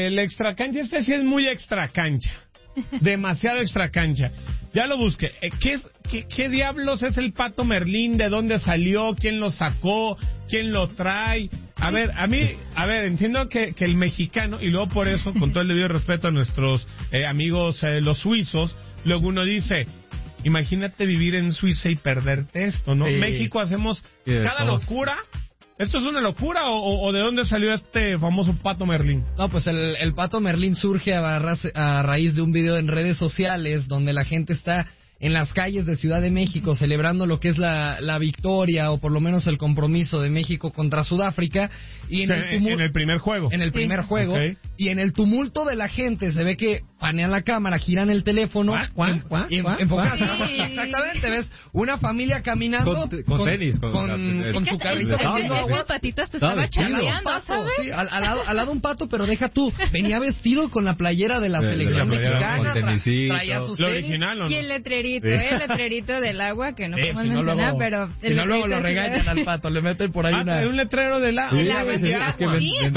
el extracancha, este sí es muy extracancha. Demasiado extracancha. Ya lo busqué. ¿Qué diablos es el Pato Merlín? ¿De dónde salió? ¿Quién lo sacó? ¿Quién lo trae? A ver, entiendo que el mexicano, y luego por eso, con todo el debido respeto a nuestros amigos los suizos, luego uno dice, imagínate vivir en Suiza y perderte esto, ¿no? Sí. México hacemos cada locura. ¿Esto es una locura o de dónde salió este famoso Pato Merlín? No, pues el Pato Merlín surge a raíz de un video en redes sociales donde la gente está en las calles de Ciudad de México celebrando lo que es la victoria o por lo menos el compromiso de México contra Sudáfrica y en el primer juego. En el primer juego. Okay. Y en el tumulto de la gente se ve que panean la cámara, giran el teléfono y enfocan. Sí. Exactamente, ves una familia caminando con tenis, con su carrito. El patito hasta estaba chambeando, ¿sabes? Sí, al lado un pato, pero deja tú, venía vestido con la playera de la selección mexicana, traía sus tenis. Original, ¿o no? Y el letrerito del agua, que no podemos mencionar, pero... Si no, luego lo regañan al pato, le meten por ahí un letrero del agua. Es que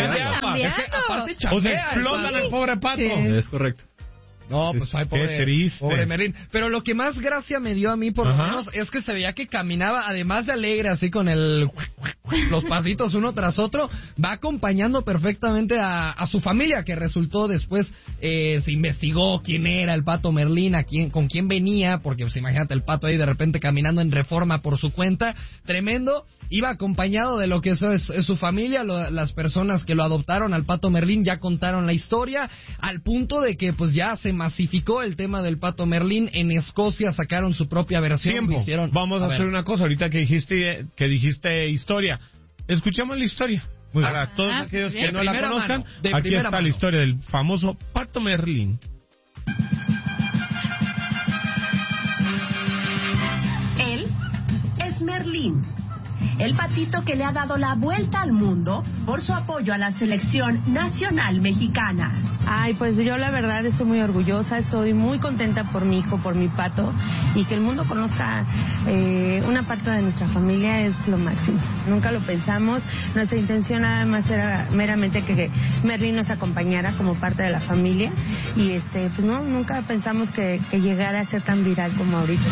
aparte chambea. O sea, explotan al pobre pato. Sí. Es correcto. No, pues ay, pobre Merlín. Pero lo que más gracia me dio a mí, por lo menos, es que se veía que caminaba, además de alegre, así con los pasitos uno tras otro, va acompañando perfectamente a su familia, que resultó después, se investigó quién era el Pato Merlín, con quién venía, porque pues imagínate el pato ahí de repente caminando en Reforma por su cuenta, tremendo, iba acompañado de lo que es su familia, las personas que lo adoptaron al Pato Merlín ya contaron la historia, al punto de que pues ya se masificó el tema del Pato Merlín. En Escocia sacaron su propia versión. Vamos a hacer una cosa, ahorita que dijiste historia, escuchemos la historia. Para todos aquellos que no la conozcan, aquí está la historia del famoso Pato Merlín. Él es Merlín, el patito que le ha dado la vuelta al mundo por su apoyo a la selección nacional mexicana. Ay, pues yo la verdad estoy muy orgullosa, estoy muy contenta por mi hijo, por mi pato, y que el mundo conozca una parte de nuestra familia es lo máximo. Nunca lo pensamos, nuestra intención nada más era meramente que Merlín nos acompañara como parte de la familia, y pues no, nunca pensamos que llegara a ser tan viral como ahorita.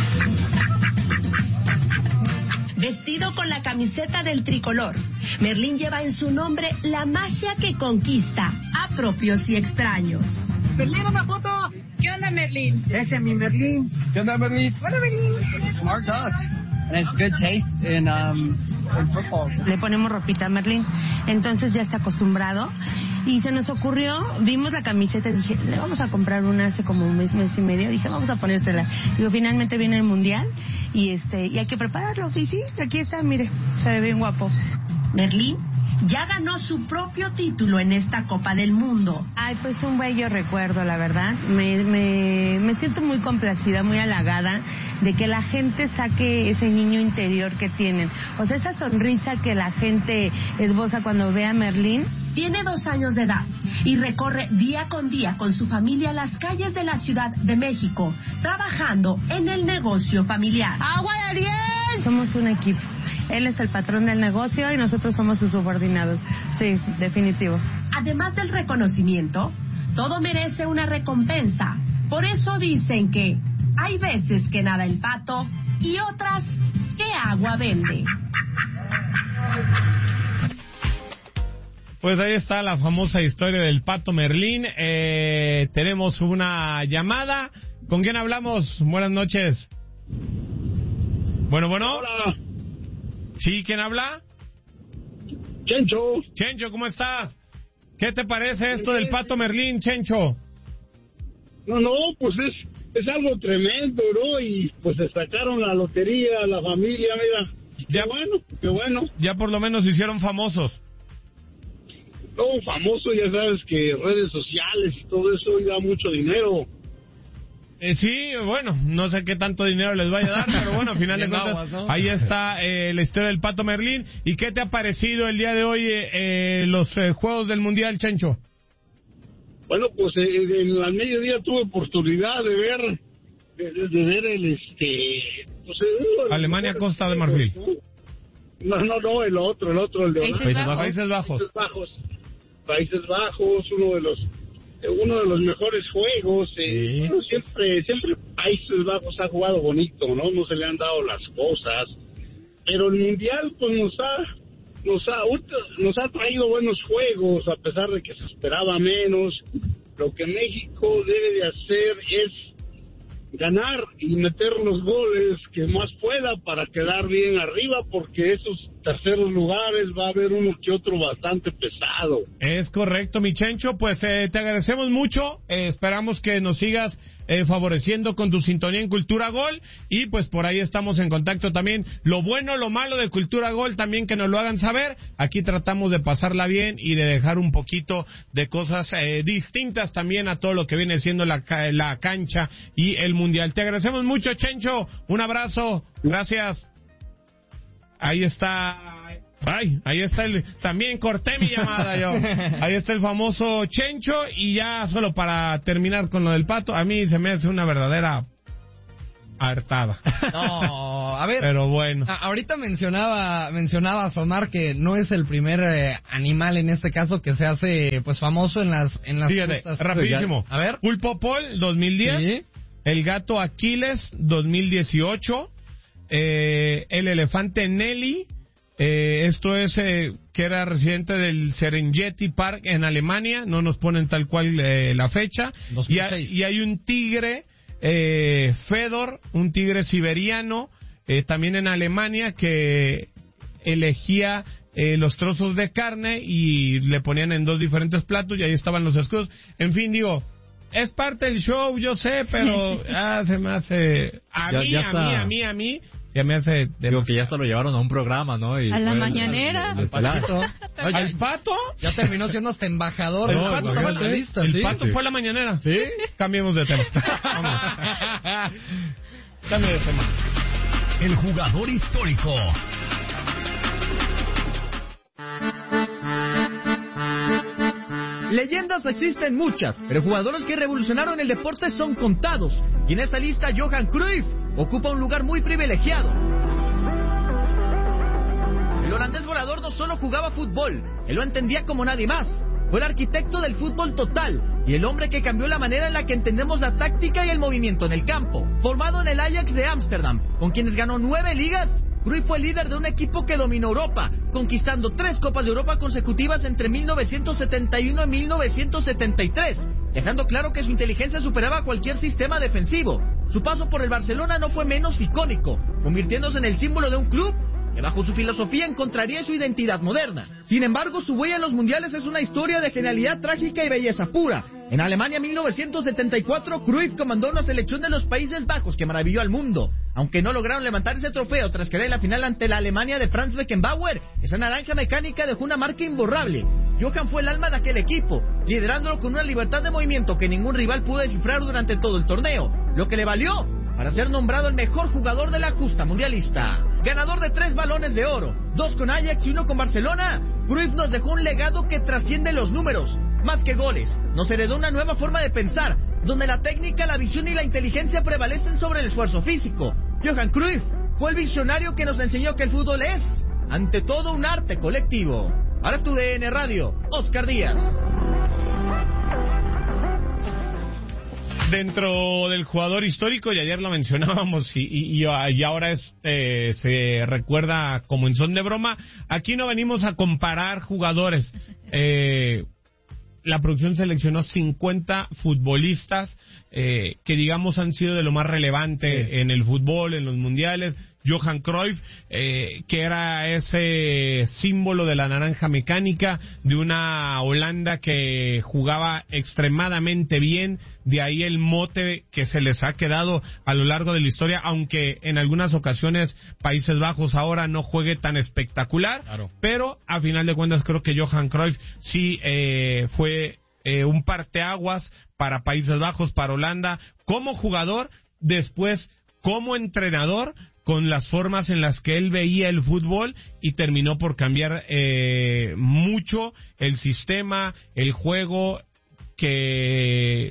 Vestido con la camiseta del tricolor, Merlín lleva en su nombre la magia que conquista a propios y extraños. ¡Merlín, una foto! ¿Qué onda, Merlín? Ese es mi Merlín. ¿Qué onda, Merlín? Hola, Merlín. Smart dog. And it's good taste in football. Le ponemos ropita a Merlín, entonces ya está acostumbrado. Y se nos ocurrió, vimos la camiseta y dije, le vamos a comprar una hace como un mes y medio. Dije, vamos a ponérsela. Digo, finalmente viene el mundial y hay que prepararlo. Y sí, aquí está, mire, se ve bien guapo. Merlín ya ganó su propio título en esta Copa del Mundo. Ay, pues un bello recuerdo, la verdad. Me siento muy complacida, muy halagada de que la gente saque ese niño interior que tienen. O sea, esa sonrisa que la gente esboza cuando ve a Merlín. Tiene 2 años de edad y recorre día con día con su familia las calles de la Ciudad de México, trabajando en el negocio familiar. ¡Agua de Ariel! Somos un equipo. Él es el patrón del negocio y nosotros somos sus subordinados. Sí, definitivo. Además del reconocimiento, todo merece una recompensa. Por eso dicen que hay veces que nada el pato y otras que agua vende. Pues ahí está la famosa historia del Pato Merlín. Tenemos una llamada. ¿Con quién hablamos? Buenas noches. Bueno. Hola. ¿Sí? ¿Quién habla? Chencho, ¿cómo estás? ¿Qué te parece esto del Pato Merlín, Chencho? No, pues es algo tremendo, ¿no? Y pues se sacaron la lotería, la familia, mira. Qué bueno. Ya por lo menos se hicieron famosos. No, famoso, ya sabes que redes sociales y todo eso da mucho dinero. Sí, bueno, no sé qué tanto dinero les vaya a dar, pero bueno, al final de cuentas, ¿no? Ahí está la historia del Pato Merlín. ¿Y qué te ha parecido el día de hoy los Juegos del Mundial, Chencho? Bueno, pues en el mediodía tuve oportunidad de ver el pues, Alemania, Costa de Marfil. No, el otro, el de Países Bajos. Países Bajos, uno de los uno de los mejores juegos. Sí. Bueno, siempre Países Bajos ha jugado bonito, ¿no? No se le han dado las cosas. Pero el Mundial, pues nos ha traído buenos juegos, a pesar de que se esperaba menos. Lo que México debe de hacer es ganar y meter los goles que más pueda para quedar bien arriba, porque esos terceros lugares va a haber uno que otro bastante pesado. Es correcto, mi Chencho, pues te agradecemos mucho, esperamos que nos sigas favoreciendo con tu sintonía en Cultura Gol, y pues por ahí estamos en contacto también. Lo bueno, lo malo de Cultura Gol también que nos lo hagan saber. Aquí tratamos de pasarla bien y de dejar un poquito de cosas distintas también a todo lo que viene siendo la cancha y el Mundial. Te agradecemos mucho, Chencho, un abrazo, gracias. Ahí está. Ahí está también corté mi llamada yo. Ahí está el famoso Chencho. Y ya solo para terminar con lo del Pato, a mí se me hace una verdadera hartada. No, a ver. Pero bueno. Ahorita mencionaba Omar que no es el primer animal en este caso que se hace pues famoso en las Fíjate, rapidísimo. A ver. Pulpo Paul 2010. Sí. El gato Aquiles 2018. El elefante Nelly. Esto es que era residente del Serengeti Park en Alemania, no nos ponen tal cual la fecha. 2006. Y hay un tigre, Fedor, un tigre siberiano, también en Alemania, que elegía los trozos de carne y le ponían en 2 diferentes platos y ahí estaban los escudos. En fin, digo, es parte del show, yo sé, pero se me hace... A mí... Ya me hace... Digo que ya hasta lo llevaron a un programa, ¿no? Y a la mañanera. Al Pato. ¿Al Pato? Ya terminó siendo hasta embajador. El Pato fue la lista, ¿sí? El Pato fue la mañanera. ¿Sí? Cambiemos de tema. Vamos. Cambio de tema. El jugador histórico. Leyendas existen muchas, pero jugadores que revolucionaron el deporte son contados. Y en esa lista Johan Cruyff ocupa un lugar muy privilegiado. El holandés volador no solo jugaba fútbol, él lo entendía como nadie más. Fue el arquitecto del fútbol total y el hombre que cambió la manera en la que entendemos la táctica y el movimiento en el campo. Formado en el Ajax de Ámsterdam, con quienes ganó 9 ligas, Cruyff fue líder de un equipo que dominó Europa, conquistando 3 Copas de Europa consecutivas entre 1971 y 1973, dejando claro que su inteligencia superaba cualquier sistema defensivo. Su paso por el Barcelona no fue menos icónico, convirtiéndose en el símbolo de un club que bajo su filosofía encontraría su identidad moderna. Sin embargo, su huella en los mundiales es una historia de genialidad trágica y belleza pura. En Alemania 1974, Cruyff comandó una selección de los Países Bajos que maravilló al mundo. Aunque no lograron levantar ese trofeo tras caer en la final ante la Alemania de Franz Beckenbauer, esa naranja mecánica dejó una marca imborrable. Johan fue el alma de aquel equipo, liderándolo con una libertad de movimiento que ningún rival pudo descifrar durante todo el torneo, lo que le valió para ser nombrado el mejor jugador de la justa mundialista. Ganador de 3 balones de oro, 2 con Ajax y 1 con Barcelona, Cruyff nos dejó un legado que trasciende los números. Más que goles, nos heredó una nueva forma de pensar, donde la técnica, la visión y la inteligencia prevalecen sobre el esfuerzo físico. Johan Cruyff fue el visionario que nos enseñó que el fútbol es, ante todo, un arte colectivo. Para tu DN Radio, Oscar Díaz. Dentro del jugador histórico, y ayer lo mencionábamos y ahora se recuerda como en son de broma, aquí no venimos a comparar jugadores. La producción seleccionó 50 futbolistas que digamos han sido de lo más relevante en el fútbol, en los mundiales. Johan Cruyff, que era ese símbolo de la naranja mecánica, de una Holanda que jugaba extremadamente bien, de ahí el mote que se les ha quedado a lo largo de la historia, aunque en algunas ocasiones Países Bajos ahora no juegue tan espectacular, claro. Pero a final de cuentas creo que Johan Cruyff sí fue un parteaguas para Países Bajos, para Holanda, como jugador, después como entrenador, con las formas en las que él veía el fútbol, y terminó por cambiar mucho el sistema, el juego, que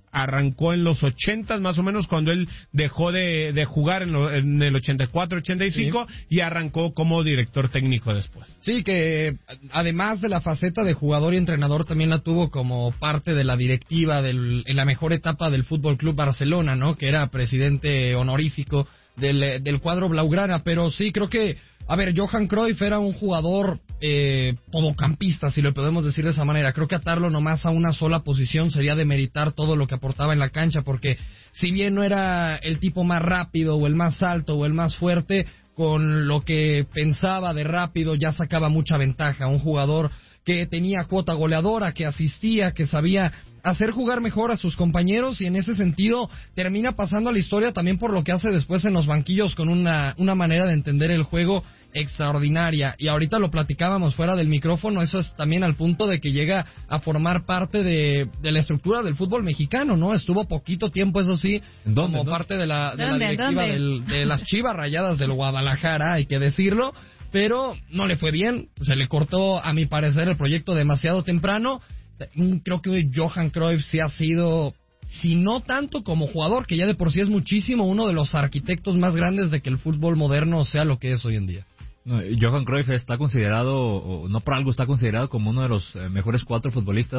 arrancó en los 80 más o menos, cuando él dejó de jugar en el 84-85 y arrancó como director técnico después. Sí, que además de la faceta de jugador y entrenador, también la tuvo como parte de la directiva en la mejor etapa del Fútbol Club Barcelona, ¿no? Que era presidente honorífico del cuadro blaugrana. Pero sí, creo que, a ver, Johan Cruyff era un jugador todocampista, si lo podemos decir de esa manera. Creo que atarlo nomás a una sola posición sería demeritar todo lo que aportaba en la cancha, porque si bien no era el tipo más rápido o el más alto o el más fuerte, con lo que pensaba de rápido ya sacaba mucha ventaja. Un jugador que tenía cuota goleadora, que asistía, que sabía hacer jugar mejor a sus compañeros, y en ese sentido termina pasando a la historia también por lo que hace después en los banquillos, con una manera de entender el juego extraordinaria. Y ahorita lo platicábamos fuera del micrófono, eso es también al punto de que llega a formar parte de la estructura del fútbol mexicano, ¿no? Estuvo poquito tiempo, eso sí, como parte de la directiva de las Chivas Rayadas del Guadalajara, hay que decirlo, pero no le fue bien, se le cortó, a mi parecer, el proyecto demasiado temprano. Creo que Johan Cruyff sí ha sido, si no tanto como jugador, que ya de por sí es muchísimo, uno de los arquitectos más grandes de que el fútbol moderno sea lo que es hoy en día. No, Johan Cruyff está considerado, o no por algo está considerado como uno de los mejores 4 futbolistas